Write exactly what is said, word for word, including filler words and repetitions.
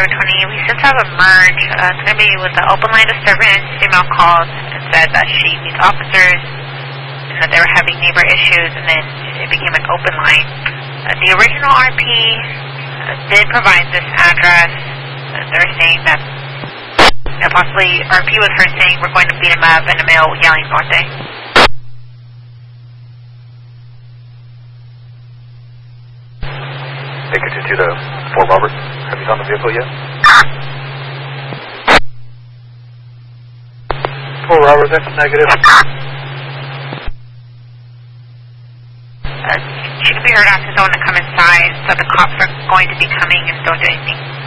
zero twenty. We seem to have a merge. Uh, it's going to be with the open line disturbance. Female called and said that she meets officers and that they were having neighbor issues, and then it became an open line. Uh, the original R P uh, did provide this address. Uh, they were saying that uh, possibly R P was her saying we're going to beat him up, and a male yelling norte. Take it to the Fort Robert. Have you found the vehicle yet? Fort Robert, that's negative. Uh, she can be heard asking someone to come inside, so the cops are going to be coming and don't do anything.